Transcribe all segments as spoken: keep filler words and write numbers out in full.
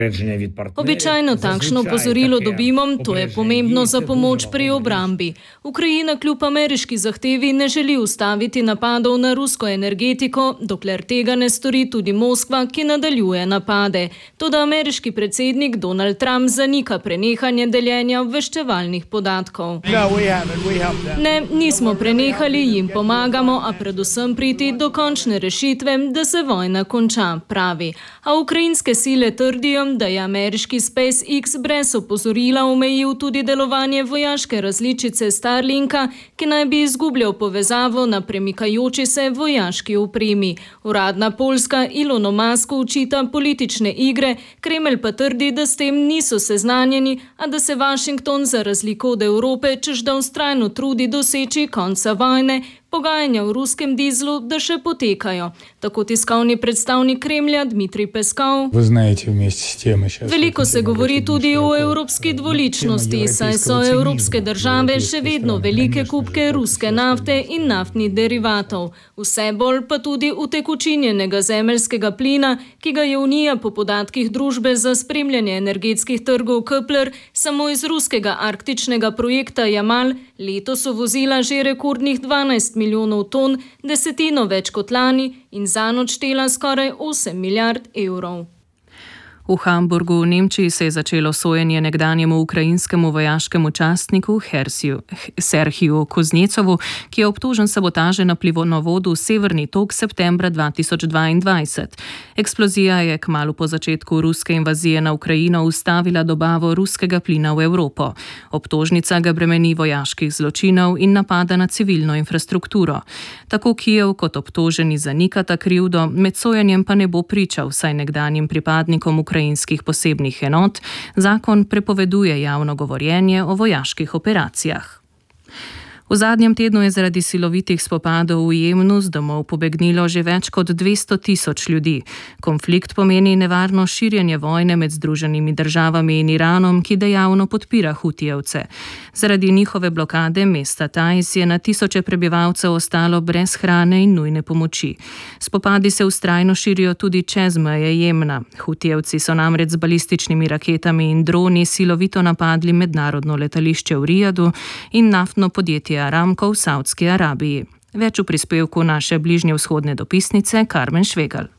Običajno takšno opozorilo dobimo, to je pomembno za pomoč pri obrambi. Ukrajina kljub ameriški zahtevi ne želi ustaviti napadov na rusko energetiko, dokler tega ne stori tudi Moskva, ki nadaljuje napade. Toda ameriški predsednik Donald Trump zanika prenehanje deljenja obveščevalnih podatkov. Ne, nismo prenehali, jim pomagamo, a predvsem priti do končne rešitve, da se vojna konča, pravi. A ukrajinske sile trdijo, da je ameriški SpaceX brez opozorila omejil tudi delovanje vojaške različice Starlinka, ki naj bi izgubljal povezavo na premikajoči se vojaški opremi. Uradna Poljska Elonu Musku učita politične igre, Kremelj pa trdi, da s tem niso seznanjeni, a da se Washington za razliko od Evrope, češ da vztrajno trudi doseči konca vojne, pogajanja v ruskem dizlu, da še potekajo. Tako tiskovni predstavnik Kremlja Dmitrij Peskov. Veliko se govori tudi o evropski dvoličnosti, saj so evropske države še vedno velike kupke ruske nafte in naftnih derivatov. Vse bolj pa tudi utekočinjenega zemeljskega plina, ki ga je Unija po podatkih družbe za spremljanje energetskih trgov Kepler samo iz ruskega arktičnega projekta Jamal letos uvozila že rekordnih dvanajst milijonov ton, desetino več kot lani in zanj odštela skoraj osem milijard evrov. V Hamburgu v Nemčiji se je začelo sojenje nekdanjemu ukrajinskemu vojaškemu častniku Hersiju, Serhiju Kuznecovu, ki je obtožen sabotaže na plinovodu Severni tok septembra dva tisoč dvaindvajset. Eksplozija je kmalu po začetku ruske invazije na Ukrajino ustavila dobavo ruskega plina v Evropo. Obtožnica ga bremeni vojaških zločinov in napada na civilno infrastrukturo. Tako Kijev kot obtoženi zanikata krivdo, med sojenjem pa ne bo pričal, saj nekdanjim pripadnikom ukrajinskih posebnih enot zakon prepoveduje javno govorjenje o vojaških operacijah. V zadnjem tednu je zaradi silovitih spopadov v Jemnu z domov pobegnilo že več kot dvesto tisoč ljudi. Konflikt pomeni nevarno širjenje vojne med Združenimi državami in Iranom, ki dejavno podpira Hutijevce. Zaradi njihove blokade mesta Tajz je na tisoče prebivalcev ostalo brez hrane in nujne pomoči. Spopadi se vztrajno širijo tudi čez meje Jemna. Hutijevci so namreč z balističnimi raketami in droni silovito napadli mednarodno letališče v Rijadu in naftno podjetje Aramco v Saudski Arabiji. Več v prispevku naše bližnje vzhodne dopisnice Karmen Švegal.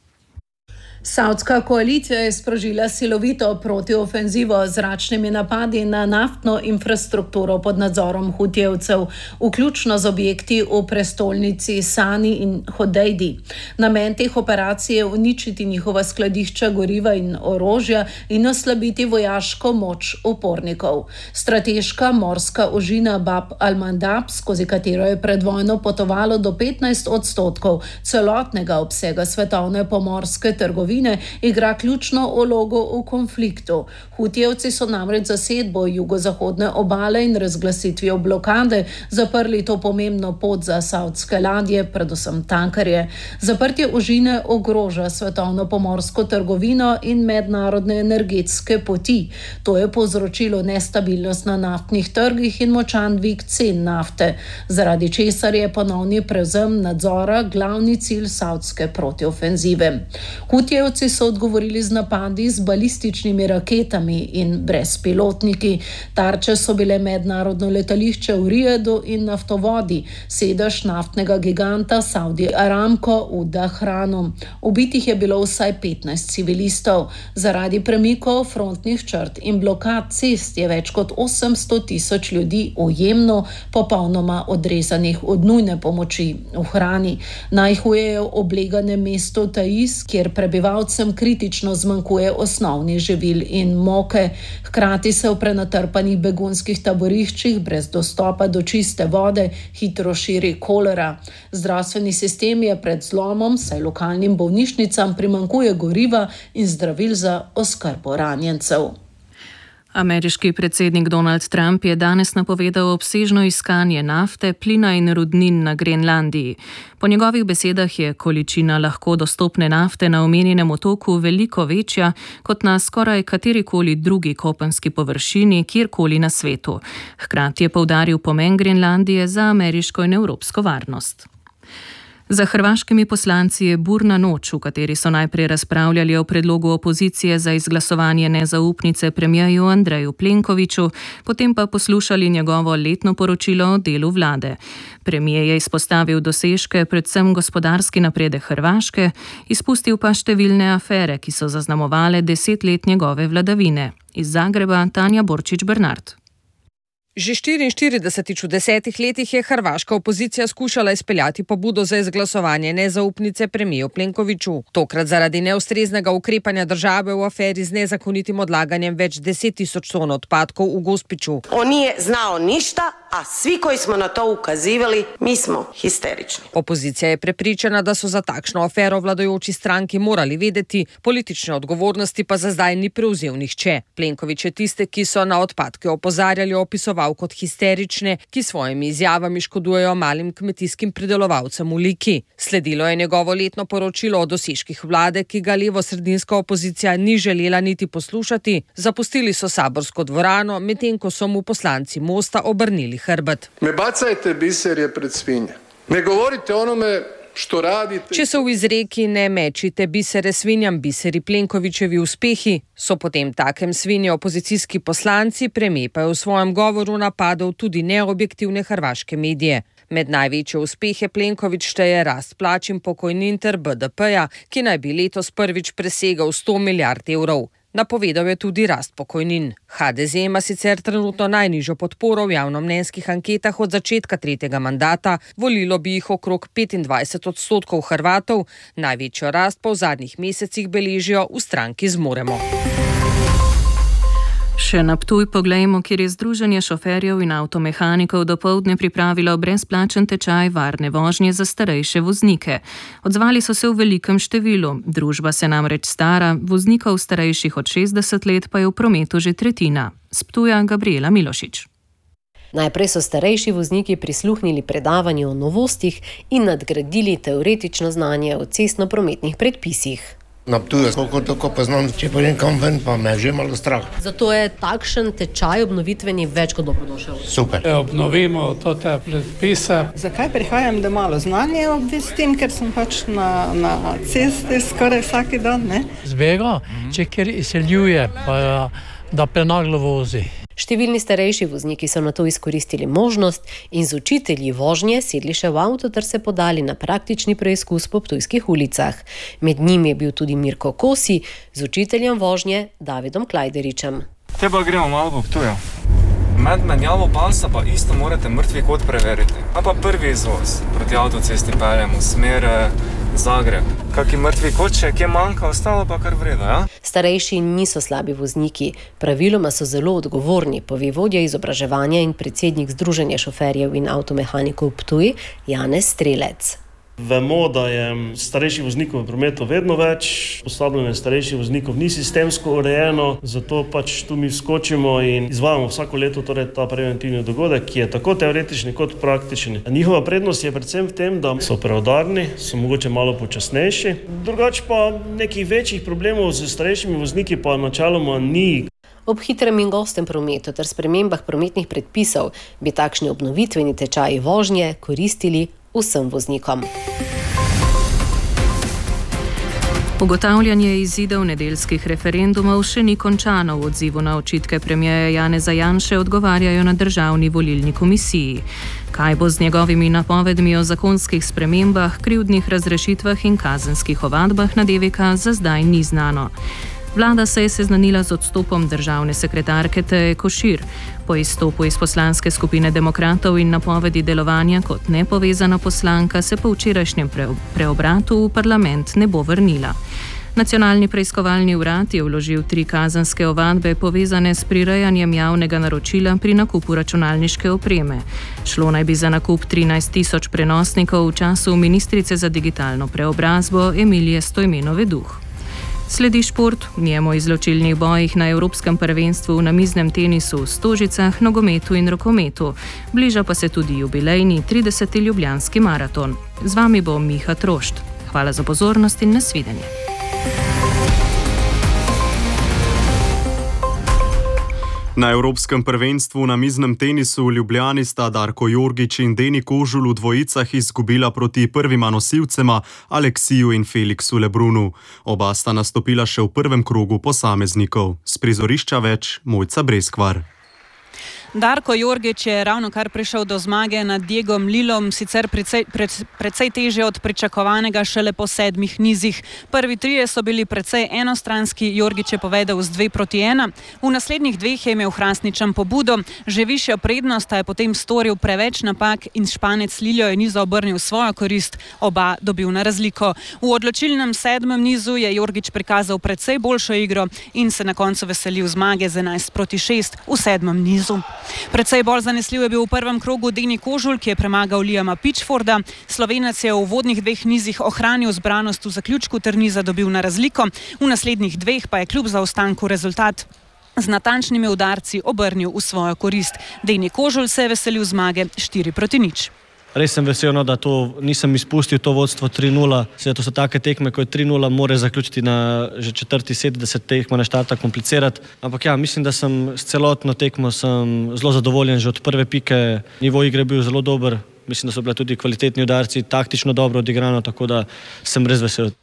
Saudska koalicija je sprožila silovito protiofenzivo z zračnimi napadi na naftno infrastrukturo pod nadzorom Hutijevcev, vključno z objekti v prestolnici Sani in Hodejdi. Namen teh operacij je uničiti njihova skladišča goriva in orožja in oslabiti vojaško moč upornikov. Strateška morska ožina Bab al-Mandab, skozi katero je pred vojno potovalo do petnajst odstotkov celotnega obsega svetovne pomorske trgovine, igra ključno vlogo v konfliktu. Hutijevci so namreč zasedbo jugozahodne obale in razglasitvijo blokade zaprli to pomembno pot za saudske ladje, predvsem tankerje. Zaprtje ožine ogroža svetovno pomorsko trgovino in mednarodne energetske poti. To je povzročilo nestabilnost na naftnih trgih in močan dvig cen nafte, zaradi česar je ponovni prevzem nadzora glavni cilj saudske protiofenzive. Hutijevci so odgovorili z napadi z balističnimi raketami in brezpilotniki. Tarče so bile mednarodno letališče v Rijadu in naftovodi, sedež naftnega giganta Saudi Aramco v Dahranu. Ubitih je bilo vsaj petnajst civilistov. Zaradi premikov frontnih črt in blokad cest je več kot osemsto tisoč ljudi v Jemnu popolnoma odrezanih od nujne pomoči v hrani. Najhuje je v obleganem mestu Taiz, kjer prebivalci kritično zmanjkuje osnovnih živil in moke. Hkrati se v prenatrpanih begunskih taboriščih brez dostopa do čiste vode hitro širi kolera. Zdravstveni sistem je pred zlomom, saj lokalnim bolnišnicam primanjkuje goriva in zdravil za oskrbo ranjencev. Ameriški predsednik Donald Trump je danes napovedal obsežno iskanje nafte, plina in rudnin na Grenlandiji. Po njegovih besedah je količina lahko dostopne nafte na omenjenem otoku veliko večja kot na skoraj katerikoli drugi kopenski površini kjerkoli na svetu. Hkrati je poudaril pomen Grenlandije za ameriško in evropsko varnost. Za hrvaškimi poslanci je burna noč, v kateri so najprej razpravljali o predlogu opozicije za izglasovanje nezaupnice premierju Andreju Plenkoviću, potem pa poslušali njegovo letno poročilo o delu vlade. Premijer je izpostavil dosežke, predvsem gospodarski napredek Hrvaške, izpustil pa številne afere, ki so zaznamovale deset let njegove vladavine. Iz Zagreba Tanja Borčič Bernard. Že štiriinštiridesetič v desetih letih je hrvaška opozicija skušala izpeljati pobudo za izglasovanje nezaupnice premijeru Plenkoviću. Tokrat zaradi neustreznega ukrepanja države v aferi z nezakonitim odlaganjem več deset tisoč ton odpadkov v Gospiću. On nije znao ništa, a svi koji smo na to ukazivali, mi smo histerični. Opozicija je prepričana, da so za takšno afero vladajoči stranki morali vedeti, politične odgovornosti pa za zdaj ni prevzel nihče. Plenković je tiste, ki so na odpadke opozarjali, opisoval kot histerične, ki svojimi izjavami škodujejo malim kmetijskim pridelovalcem v Liki. Sledilo je njegovo letno poročilo o dosežkih vlade, ki ga levo-sredinska opozicija ni želela niti poslušati. Zapustili so saborsko dvorano, medtem ko so mu poslanci Mosta obrnili hrbet. Ne bacajte biserje pred svinje. Ne govorite onome što radite. Če so v izreki ne mečite bisere svinjam, biseri Plenkovićevi uspehi, so potem takem svinje opozicijski poslanci, premijer pa je v svojem govoru napadel tudi neobjektivne hrvaške medije. Med največje uspehe Plenković šteje rast plač in pokojnin ter B D P-ja, ki naj bi letos prvič presegal sto milijard evrov. Napovedal je tudi rast pokojnin. H D Z ima sicer trenutno najnižjo podporo v javnomnenjskih anketah od začetka tretjega mandata, volilo bi jih okrog petindvajset odstotkov Hrvatov, največjo rast pa v zadnjih mesecih beležijo v stranki Zmoremo. Še na Ptuj poglejmo, kjer je Združenje šoferjev in avtomehanikov dopoldne pripravilo brezplačen tečaj varne vožnje za starejše voznike. Odzvali so se v velikem številu. Družba se namreč stara, voznikov starejših od šestdeset let pa je v prometu že tretjina. S Ptuja Gabriela Milošič. Najprej so starejši vozniki prisluhnili predavanju o novostih in nadgradili teoretično znanje o cestno-prometnih predpisih. Na Ptuju, koliko tako poznam, če pojem kam ven, pa me že malo strah. Zato je takšen tečaj obnovitveni več kot dobrodošel. Super. Obnovimo to te predpise. Zakaj prihajam, da malo znanje obvestim, ker sem pač na, na cesti skoraj vsak dan, ne? Zbega, če ker izseljuje, pa da prenaglo vozi. Številni starejši vozniki so na to izkoristili možnost in z učitelji vožnje sedli še v avto ter se podali na praktični preizkus po ptujskih ulicah. Med njimi je bil tudi Mirko Kosi z učiteljem vožnje Davidom Klajderičem. Te pa gremo malo po Ptuju. Med menjavo pasa pa isto morate mrtvi kot preveriti. A pa prvi izvoz proti avtocesti peljemo v smer Zagreb. Kaki mrtvi kot še, kje manjka, ostalo pa kar vredo, ja? Starejši niso slabi vozniki. Praviloma so zelo odgovorni, pove vodja izobraževanja in predsednik Združenja šoferjev in avtomehanikov Ptuj Janez Strelec. Vemo, da je starejših voznikov v prometu vedno več, posabljanje starejših voznikov ni sistemsko urejeno, zato pač tu mi vskočimo in izvajamo vsako leto torej ta preventivni dogodek, ki je tako teoretični kot praktični. Njihova prednost je predvsem v tem, da so preudarni, so mogoče malo počasnejši, drugače pa nekih večjih problemov z starejšimi vozniki pa načeloma ni. Ob hitrem in gostem prometu ter spremembah prometnih predpisov bi takšni obnovitveni tečaji vožnje koristili vsem voznikom. Ugotavljanje izidov nedeljskih referendumov še ni končano. V odzivu na očitke premierja Janeza Janše odgovarjajo na Državni volilni komisiji. Kaj bo z njegovimi napovedmi o zakonskih spremembah, krivdnih razrešitvah in kazenskih ovadbah na D V K, za zdaj ni znano. Vlada se je seznanila z odstopom državne sekretarke Teje Košir. Po izstopu iz poslanske skupine demokratov in napovedi delovanja kot nepovezana poslanka se po včerajšnjem preobratu v parlament ne bo vrnila. Nacionalni preiskovalni urad je vložil tri kazenske ovadbe povezane s prirejanjem javnega naročila pri nakupu računalniške opreme. Šlo naj bi za nakup trinajst tisoč prenosnikov v času ministrice za digitalno preobrazbo Emilije Stojmenove Duh. Sledi šport, v njemu izločilnih bojih na Evropskem prvenstvu v namiznem tenisu v Stožicah, nogometu in rokometu. Bliža pa se tudi jubilejni trideseti ljubljanski maraton. Z vami bo Miha Trošt. Hvala za pozornost in nasvidenje. Na Evropskem prvenstvu na miznem tenisu v Ljubljani sta Darko Jorgič in Deni Kožul v dvojicah izgubila proti prvima nosilcema Aleksiju in Felixu Lebrunu. Oba sta nastopila še v prvem krogu posameznikov. S prizorišča več Mojca Breskvar. Darko Jorgič je ravno kar prišel do zmage nad Diegom Lilom, sicer precej, pre, precej težje od pričakovanega šele po sedmih nizih. Prvi trije so bili precej enostranski, Jorgič je povedal z dve proti ena. V naslednjih dveh je imel Hrastničan pobudo, že višjo prednost, a je potem storil preveč napak in Španec Liljo je nizo obrnil svojo korist, oba dobil na razliko. V odločilnem sedmem nizu je Jorgič prikazal precej boljšo igro in se na koncu veselil zmage z enajst proti šest v sedmem nizu. Precej bolj zanesljiv je bil v prvem krogu Deni Kožul, ki je premagal Liama Pitchforda. Slovenec je v uvodnih dveh nizih ohranil zbranost v zaključku ter niza dobil na razliko. V naslednjih dveh pa je kljub zaostanku rezultat z natančnimi udarci obrnil v svojo korist. Deni Kožul se je veselil zmage štiri proti nič. Res sem vesel, no, da to nisem izpustil to vodstvo tri nula. To so take tekme, ko je tri nula, more zaključiti na že četrti set, da se tekma ne štata komplicirati. Ampak ja, mislim, da sem s celotno tekmo sem zelo zadovoljen, že od prve pike. Nivo igre je bil zelo dober, mislim, da so bile tudi kvalitetni udarci, taktično dobro odigrano, tako da sem res vesel.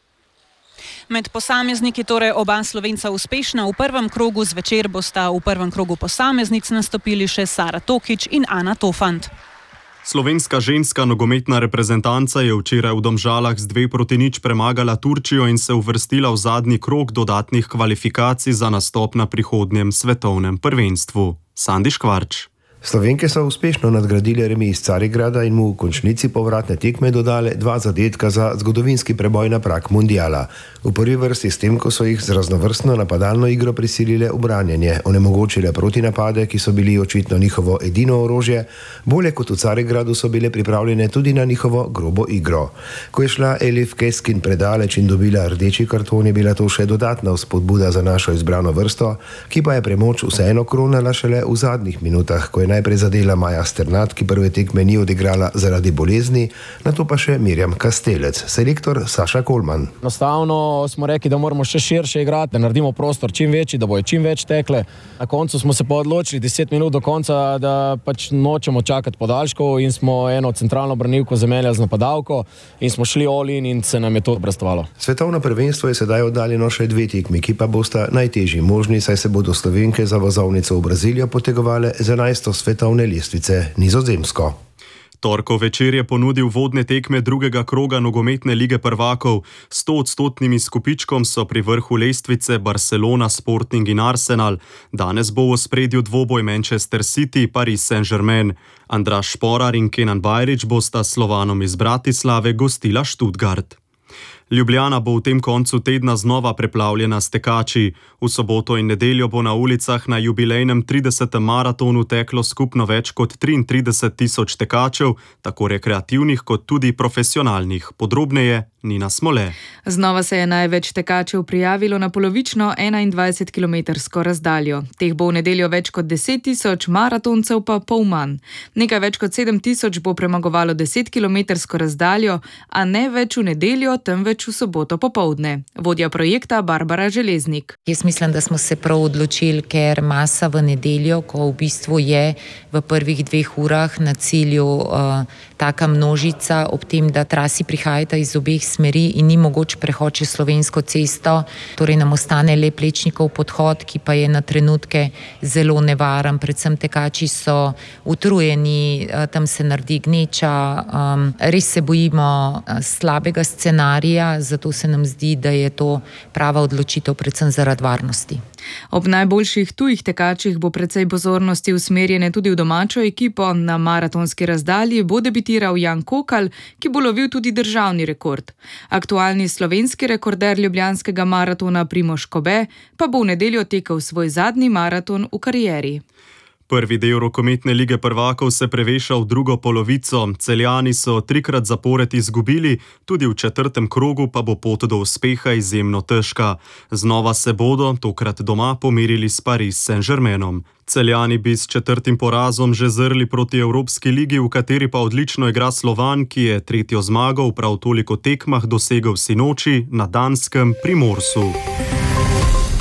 Med posamezniki torej oba Slovenca uspešna v prvem krogu, zvečer bosta v prvem krogu posameznic nastopili še Sara Tokič in Ana Tofant. Slovenska ženska nogometna reprezentanca je včeraj v Domžalah z dve proti nič premagala Turčijo in se uvrstila v zadnji krog dodatnih kvalifikacij za nastop na prihodnjem svetovnem prvenstvu. Sandi Škvarč. Slovenke so uspešno nadgradile remi iz Carigrada in mu v končnici povratne tekme dodale dva zadetka za zgodovinski preboj na prag mundiala. V prvi vrsti s tem, ko so jih z raznovrstno napadalno igro prisilile v branjenje, onemogočile protinapade, ki so bili očitno njihovo edino orožje, bolje kot v Carigradu so bile pripravljene tudi na njihovo grobo igro. Ko je šla Elif Keskin predaleč in dobila rdeči karton, je bila to še dodatna vzpodbuda za našo izbrano vrsto, ki pa je premoč vseeno kronala šele v zadnjih minutah, ko je najprej zadela Maja Sternat, ki prve tekme ni odigrala zaradi bolezni, nato pa še Mirjam Kastelec. Selektor Saša Kolman. Enostavno smo rekli, da moramo še širše igrati, da naredimo prostor čim večji, da bojo čim več tekle. Na koncu smo se pa odločili deset minut do konca, da pač nočemo čakati podaljškov in smo eno centralno branilko zamenjali z napadalko in smo šli all in in se nam je to obrestovalo. Svetovno prvenstvo je sedaj oddaljeno še dve tekmi, ki pa bosta najtežji možni, saj se bodo Slovenke za vozovnico v Brazilijo potegovale z enajsto svetovne lestvice Nizozemsko. Torkov večer je ponudil vodne tekme drugega kroga nogometne lige prvakov. Stoodstotnimi skupičkom so pri vrhu lestvice Barcelona, Sporting in Arsenal. Danes bo v ospredju dvoboj Manchester City, Paris Saint-Germain. Andraž Šporar in Kenan Bajrić bosta Slovanom iz Bratislave gostila Stuttgart. Ljubljana bo v tem koncu tedna znova preplavljena s tekači. V soboto in nedeljo bo na ulicah na jubilejnem tridesetem maratonu teklo skupno več kot triintrideset tisoč tekačev, tako rekreativnih kot tudi profesionalnih. Podrobneje Nina Smole. Znova se je največ tekačev prijavilo na polovično enaindvajsetkilometrsko razdaljo. Teh bo v nedeljo več kot deset tisoč, maratoncev pa pol manj. Nekaj več kot sedem tisoč bo premagovalo desetkilometrsko razdaljo, a ne več v nedeljo, temveč v soboto popoldne. Vodja projekta Barbara Železnik. Jaz mislim, da smo se prav odločili, ker masa v nedeljo, ko v bistvu je v prvih dveh urah na cilju uh, taka množica, ob tem, da trasi prihajata iz obeh smeri in ni mogoč prehod čez Slovensko cesto, torej nam ostane le Plečnikov podhod, ki pa je na trenutke zelo nevaren. Predvsem tekači so utrujeni, tam se naredi gneča, um, res se bojimo slabega scenarija, zato se nam zdi, da je to prava odločitev predvsem zaradi varnosti. Ob najboljših tujih tekačih bo precej pozornosti usmerjene tudi v domačo ekipo. Na maratonski razdalji bo debitiral Jan Kokal, ki bo lovil tudi državni rekord. Aktualni slovenski rekorder ljubljanskega maratona Primož Kobe pa bo v nedeljo tekel svoj zadnji maraton v karieri. Prvi del rokometne lige prvakov se preveša v drugo polovico. Celjani so trikrat zapored izgubili, tudi v četrtem krogu pa bo pot do uspeha izjemno težka. Znova se bodo, tokrat doma, pomerili s Paris Saint-Germainom. Celjani bi s četrtim porazom že zrli proti Evropski ligi, v kateri pa odlično igra Slovan, ki je tretjo zmago v prav toliko tekmah dosegel sinoči na danskem Primorsu.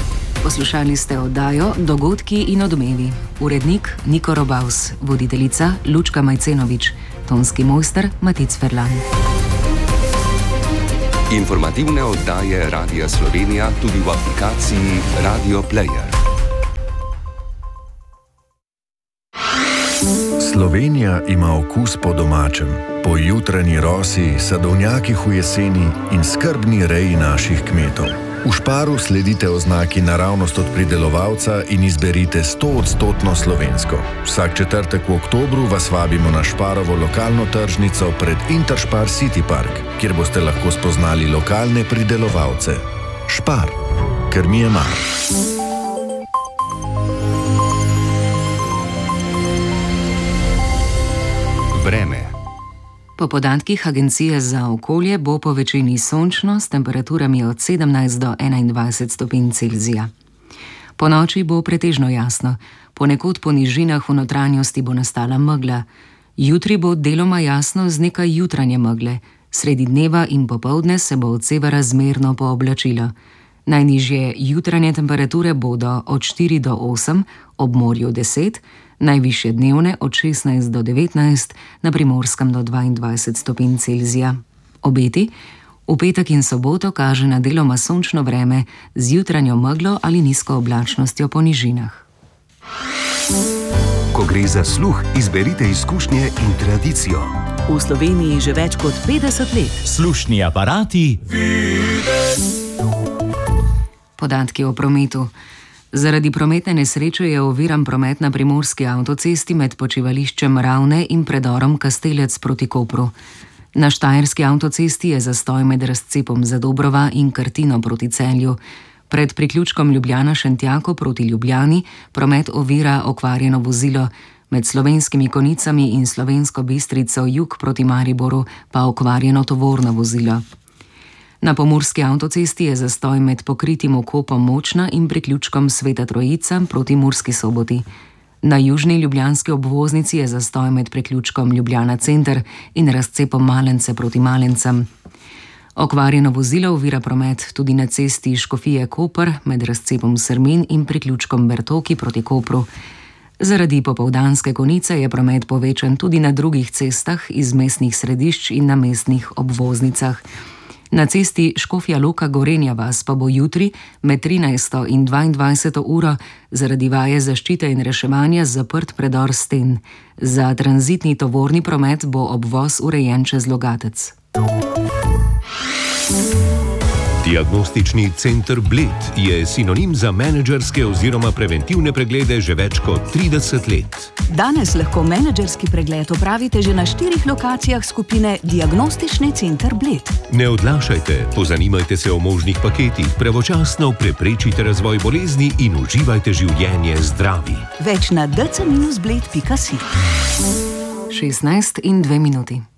Poslušali ste oddajo Dogodki in odmevi. Urednik Niko Robaus, voditeljica Lučka Majcenovič, tonski mojster Matic Ferlan. Informativne oddaje Radia Slovenija tudi v aplikaciji Radio Player. Slovenija ima okus po domačem, po jutranji rosi, sadovnjakih v jeseni in skrbni reji naših kmetov. V Šparu sledite oznaki naravnost od pridelovalca in izberite stoodstotno slovensko. Vsak četrtek v oktobru vas vabimo na Šparovo lokalno tržnico pred Interspar City Park, kjer boste lahko spoznali lokalne pridelovalce. Špar, ker mi je mar. Vreme. Po podatkih Agencije za okolje bo po večini sončno s temperaturami od sedemnajst do enaindvajset stopinj Celzija. Po noči bo pretežno jasno, ponekod po nižinah v notranjosti bo nastala megla. Jutri bo deloma jasno z nekaj jutranje megle, sredi dneva in popoldne se bo od severa zmerno pooblačilo. Najnižje jutranje temperature bodo od štiri do osem, ob morju deset, najvišje dnevne od šestnajst do devetnajst, na Primorskem do dvaindvajset stopinj Celzija. Obeti? V petek in soboto kaže na deloma sončno vreme z jutranjo meglo ali nizko oblačnostjo po nižinah. Ko gre za sluh, izberite izkušnje in tradicijo. V Sloveniji že več kot petdeset let. Slušni aparati. Podatki o prometu. Zaradi prometne nesreče je oviran promet na primorski avtocesti med počivališčem Ravne in predorom Kastelec proti Kopru. Na štajerski avtocesti je zastoj med razcepom Zadobrova in Krtino proti Celju. Pred priključkom Ljubljana-Šentjako proti Ljubljani promet ovira okvarjeno vozilo, med Slovenskimi Konicami in Slovensko Bistrico jug proti Mariboru pa okvarjeno tovorno vozilo. Na pomurski avtocesti je zastoj med pokritim okopom Močna in priključkom Sveta Trojica proti Murski Soboti. Na južni ljubljanski obvoznici je zastoj med priključkom Ljubljana Center in razcepom Malence proti Malencem. Okvarjeno vozilo ovira promet tudi na cesti Škofije-Koper med razcepom Srmin in priključkom Bertoki proti Kopru. Zaradi popoldanske konice je promet povečan tudi na drugih cestah iz mestnih središč in na mestnih obvoznicah. Na cesti Škofja Loka Gorenja vas pa bo jutri med trinajsto in dvaindvajseto uro zaradi vaje zaščite in reševanja zaprt predor Sten. Za tranzitni tovorni promet bo obvoz urejen čez Logatec. Diagnostični center Bled je sinonim za menedžerske oziroma preventivne preglede že več kot trideset let. Danes lahko menedžerski pregled opravite že na štirih lokacijah skupine Diagnostični center Bled. Ne odlašajte, pozanimajte se o možnih paketih, pravočasno preprečite razvoj bolezni in uživajte življenje zdravi. Več na d c dash bled pika si. šestnajst in dve minuti.